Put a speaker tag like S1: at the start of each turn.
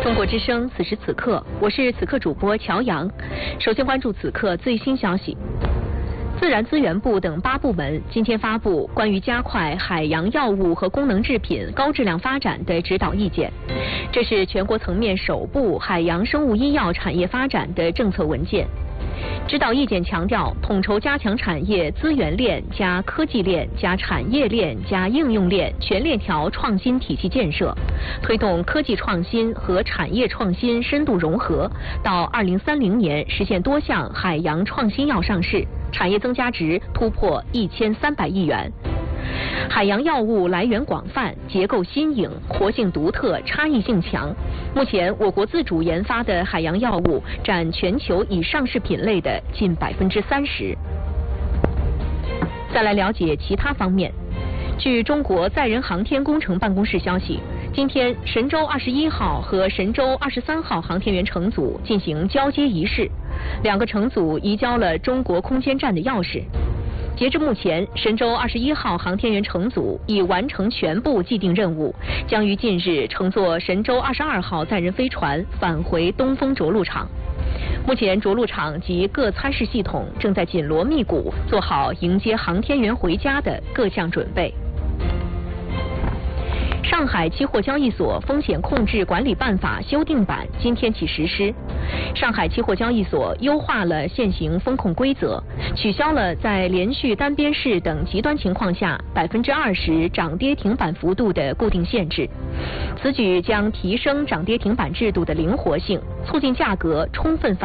S1: 中国之声，此时此刻，我是此刻主播乔阳。首先关注此刻最新消息。自然资源部等8部门今天发布关于加快海洋药物和功能制品高质量发展的指导意见，这是全国层面首部海洋生物医药产业发展的政策文件。指导意见强调，统筹加强产业资源链加科技链加产业链加应用链全链条创新体系建设，推动科技创新和产业创新深度融合，到2030年实现多项海洋创新药上市，产业增加值突破1300亿元。海洋药物来源广泛，结构新颖，活性独特，差异性强。目前，我国自主研发的海洋药物占全球已上市品类的近30%。再来了解其他方面。据中国载人航天工程办公室消息，今天神舟21号和神舟23号航天员乘组进行交接仪式，2个乘组移交了中国空间站的钥匙。截至目前，神舟21号航天员乘组已完成全部既定任务，将于近日乘坐神舟22号载人飞船返回东风着陆场。目前，着陆场及各参试系统正在紧锣密鼓做好迎接航天员回家的各项准备。上海期货交易所风险控制管理办法修订版今天起实施。上海期货交易所优化了现行风控规则，取消了在连续单边市等极端情况下20%涨跌停板幅度的固定限制。此举将提升涨跌停板制度的灵活性，促进价格充分反映